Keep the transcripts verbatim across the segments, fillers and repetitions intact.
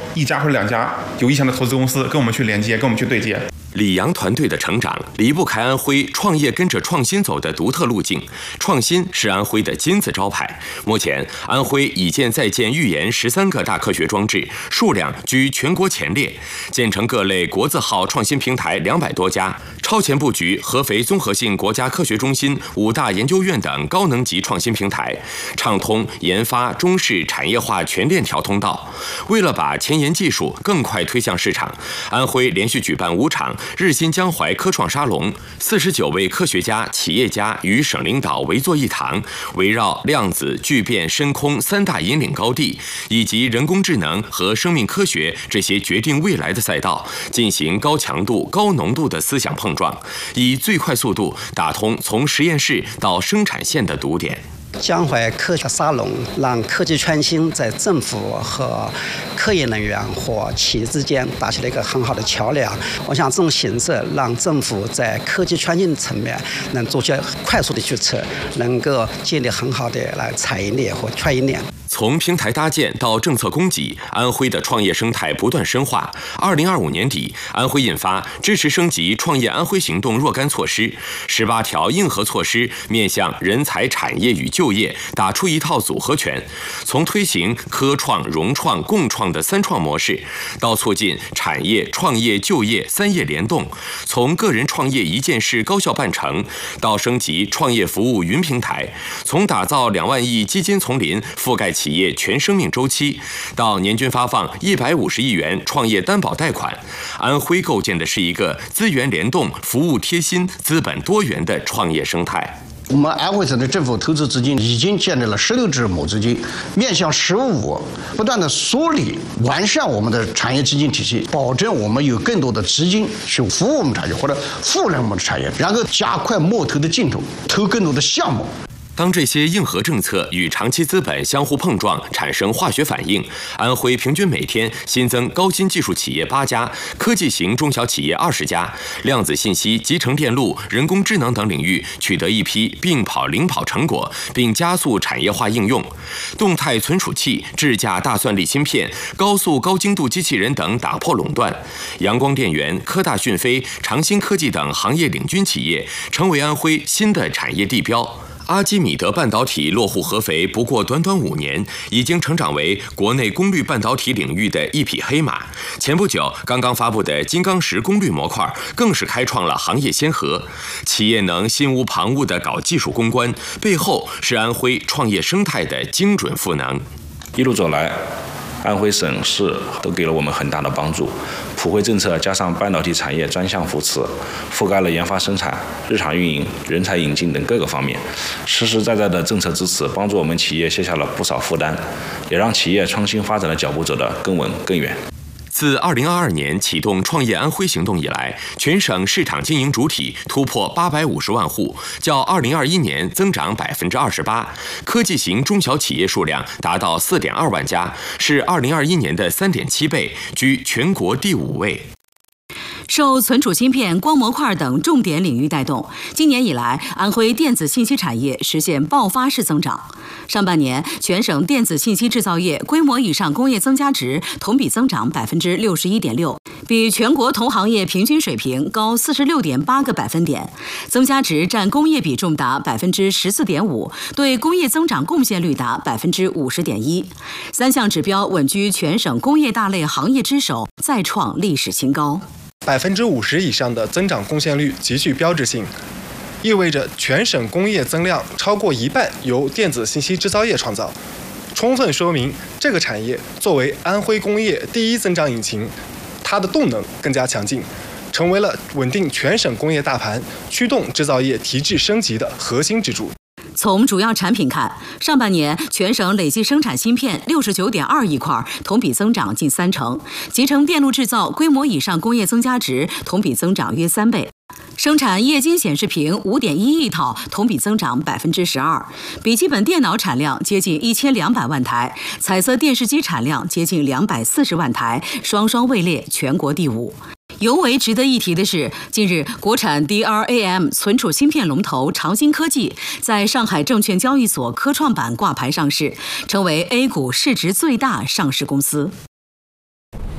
一家或者两家有意向的投资公司跟我们去连接，跟我们去对接。 李阳团队的成长离不开安徽创业跟着创新走的独特路径，创新是安徽的金字招牌。目前，安徽已建在建预研十三个大科学装置，数量居全国前列，建成各类国字号创新平台两百多家，超前布局合肥综合性国家科学中心、五大研究院等高能级创新平台，畅通研发、中试、产业化全链条通道。为了把前沿技术更快推向市场，安徽连续举办五场日新江淮科创沙龙，四十九位科学家、企业家与省领导围坐一堂，围绕量子、聚变、深空三大引领高地，以及人工智能和生命科学这些决定未来的赛道，进行高强度、高浓度的思想碰撞，以最快速度打通从实验室到生产线的堵点。 江淮科学沙龙让科技创新在政府和科研人员或企业之间打起了一个很好的桥梁。我想这种形式让政府在科技创新层面能做些快速的决策，能够建立很好的来产业链和创业链。 从平台搭建到政策供给，安徽的创业生态不断深化。二零二五年底，安徽印发支持升级创业安徽行动若干措施，十八条硬核措施面向人才、产业与就业打出一套组合拳。从推行科创、融创、共创的三创模式，到促进产业、创业、就业三业联动；从个人创业一件事高效办成，到升级创业服务云平台；从打造两万亿基金丛林覆盖企业全生命周期，到年均发放一百五十亿元创业担保贷款，安徽构建的是一个资源联动、服务贴心、资本多元的创业生态。 我们安徽省的政府投资资金已经建立了十六支母资金，面向“十五”，不断的梳理、完善我们的产业基金体系，保证我们有更多的资金去服务我们产业或者赋能我们的产业，然后加快摸头的进度，投更多的项目。 当这些硬核政策与长期资本相互碰撞，产生化学反应，安徽平均每天新增高新技术企业八家，科技型中小企业二十家，量子信息、集成电路、人工智能等领域取得一批并跑领跑成果，并加速产业化应用。动态存储器、智驾大算力芯片、高速高精度机器人等打破垄断，阳光电源、科大讯飞、长兴科技等行业领军企业成为安徽新的产业地标。阿基米德半导体落户合肥不过短短五年，已经成长为国内功率半导体领域的一匹黑马。前不久刚刚发布的金刚石功率模块，更是开创了行业先河。企业能心无旁骛地搞技术攻关，背后是安徽创业生态的精准赋能。 一路走来，安徽省市都给了我们很大的帮助，普惠政策加上半导体产业专项扶持，覆盖了研发生产、日常运营、人才引进等各个方面，实实在在的政策支持帮助我们企业卸下了不少负担，也让企业创新发展的脚步走得更稳更远。 自二零二二年启动创业安徽行动以来，全省市场经营主体突破八百五十万户，较二零二一年增长百分之二十八。科技型中小企业数量达到四点二万家，是二零二一年的三点七倍，居全国第五位。 受存储芯片、光模块等重点领域带动，今年以来，安徽电子信息产业实现爆发式增长。上半年，全省电子信息制造业规模以上工业增加值同比增长百分之六十一点六，比全国同行业平均水平高四十六点八个百分点，增加值占工业比重达百分之十四点五，对工业增长贡献率达百分之五十点一，三项指标稳居全省工业大类行业之首，再创历史新高。 百分之五十以上的增长贡献率极具标志性，意味着全省工业增量超过一半由电子信息制造业创造，充分说明这个产业作为安徽工业第一增长引擎，它的动能更加强劲，成为了稳定全省工业大盘、驱动制造业提质升级的核心支柱。 从主要产品看，上半年全省累计生产芯片六十九点二亿块，同比增长近三成；集成电路制造规模以上工业增加值同比增长约三倍；生产液晶显示屏五点一亿套，同比增长百分之十二；笔记本电脑产量接近一千两百万台，彩色电视机产量接近两百四十万台，双双位列全国第五。尤为值得一提的是，近日国产 D R A M 存储芯片龙头长兴科技在上海证券交易所科创板挂牌上市，成为 A 股市值最大上市公司。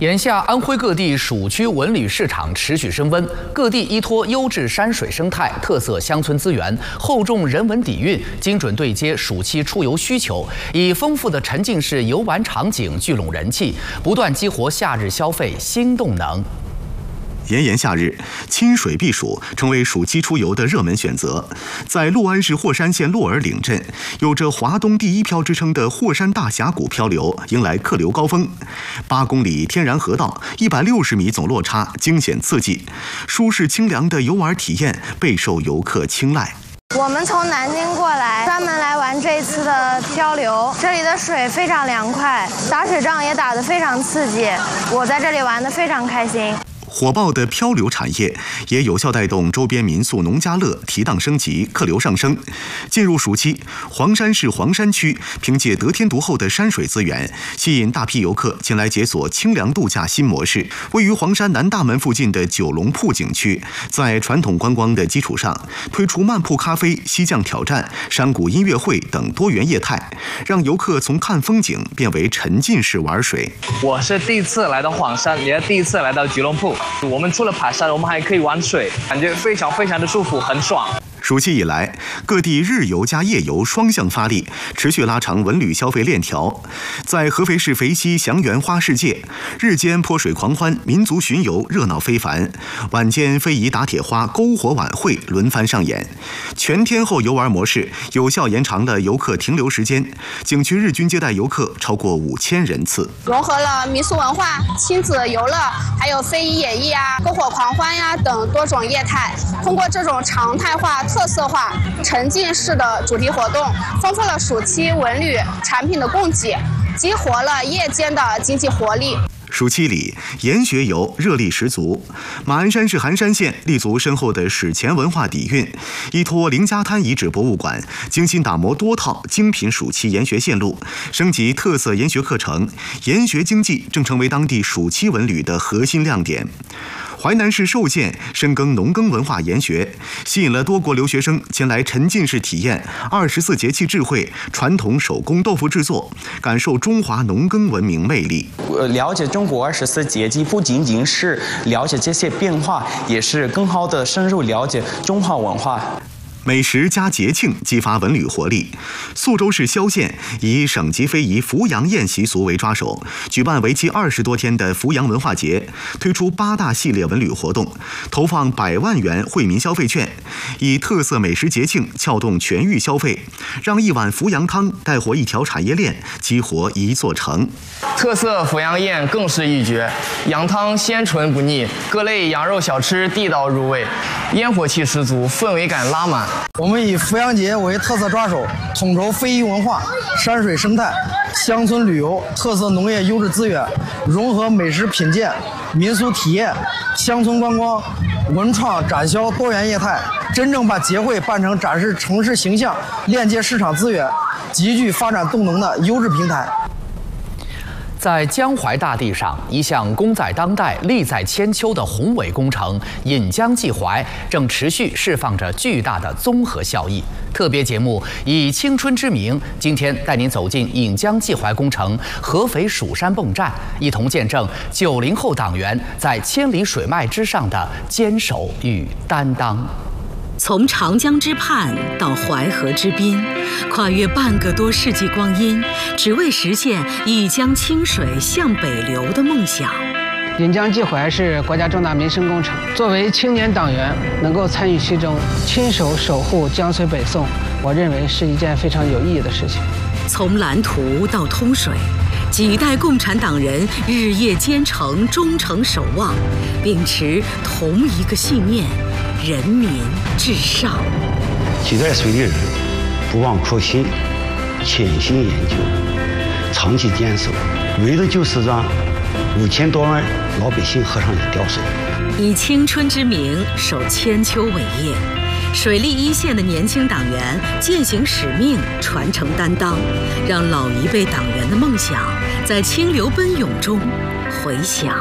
眼下，安徽各地暑区文旅市场持续升温，各地依托优质山水生态、特色乡村资源、厚重人文底蕴，精准对接暑期出游需求，以丰富的沉浸式游玩场景聚拢人气，不断激活夏日消费新动能。 炎炎夏日，亲水避暑成为暑期出游的热门选择。在六安市霍山县洛尔岭镇，有着“华东第一漂”之称的霍山大峡谷漂流迎来客流高峰。八公里天然河道，一百六十米总落差，惊险刺激，舒适清凉的游玩体验备受游客青睐。 我们从南京过来，专门来玩这一次的漂流。这里的水非常凉快，打水仗也打得非常刺激。我在这里玩得非常开心。 火爆的漂流产业也有效带动周边民宿农家乐提档升级，客流上升。进入暑期，黄山市黄山区凭借得天独厚的山水资源，吸引大批游客前来解锁清凉度假新模式。位于黄山南大门附近的九龙铺景区，在传统观光的基础上，推出漫步咖啡、溪降挑战、山谷音乐会等多元业态，让游客从看风景变为沉浸式玩水。 我是第一次来到黄山，也是第一次来到九龙铺。 我们除了爬山，我们还可以玩水，感觉非常非常的舒服，很爽。 暑期以来，各地日游加夜游双向发力，持续拉长文旅消费链条。在合肥市肥西祥源花世界，日间泼水狂欢、民族巡游热闹非凡，晚间非遗打铁花、篝火晚会轮番上演。全天候游玩模式有效延长了游客停留时间，景区日均接待游客超过五千人次， 融合了民俗文化、亲子游乐，还有非遗演绎啊、篝火狂欢呀等多种业态。通过这种常态化、特色化、沉浸式的主题活动，丰富了暑期文旅产品的供给，激活了夜间的经济活力。 暑期里，研学游热力十足。马鞍山市寒山县立足深厚的史前文化底蕴，依托凌家滩遗址博物馆，精心打磨多套精品暑期研学线路，升级特色研学课程，研学经济正成为当地暑期文旅的核心亮点。 淮南市寿县深耕农耕文化研学，吸引了多国留学生前来沉浸式体验二十四节气智慧、传统手工豆腐制作，感受中华农耕文明魅力。 了解中国二十四节气，不仅仅是了解这些变化，也是更好的深入了解中华文化。 美食加节庆，激发文旅活力。宿州市萧县以省级非遗扶阳宴习俗为抓手，举办为期二十多天的扶阳文化节，推出八大系列文旅活动，投放百万元惠民消费券，以特色美食节庆撬动全域消费，让一碗扶阳汤带活一条产业链，激活一座城。 特色扶阳宴更是一绝，羊汤鲜醇不腻，各类羊肉小吃地道入味，烟火气十足，氛围感拉满。 我们以扶阳节为特色抓手，统筹非遗文化、山水生态、乡村旅游、特色农业优质资源，融合美食品鉴、民俗体验、乡村观光、文创展销多元业态，真正把节会办成展示城市形象、链接市场资源、极具发展动能的优质平台。 在江淮大地上，一项功在当代、利在千秋的宏伟工程“引江济淮”正持续释放着巨大的综合效益。特别节目以青春之名，今天带您走进引江济淮工程合肥蜀山泵站，一同见证九零后党员在千里水脉之上的坚守与担当。 从长江之畔到淮河之滨，跨越半个多世纪光阴，只为实现一江清水向北流的梦想。 引江济淮是国家重大民生工程，作为青年党员，能够参与其中，亲手守护江水北送，我认为是一件非常有意义的事情。 从蓝图到通水，几代共产党人日夜兼程，忠诚守望，秉持同一个信念。 人民至上。 几代水利人不忘初心，潜心研究，长期坚守，为的就是让五千多万老百姓喝上一条水。 以青春之名守千秋伟业，水利一线的年轻党员践行使命，传承担当，让老一辈党员的梦想在清流奔涌中回响。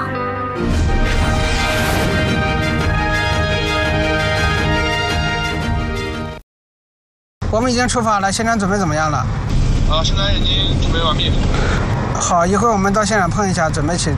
我们已经出发了，现场准备怎么样了？ 啊，现在已经准备完毕。 好，一会儿我们到现场碰一下，准备起